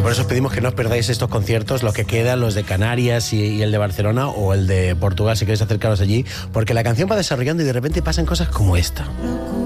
Por eso os pedimos que no os perdáis estos conciertos, los que quedan, los de Canarias y el de Barcelona o el de Portugal, si queréis acercaros allí, porque la canción va desarrollando y de repente pasan cosas como esta.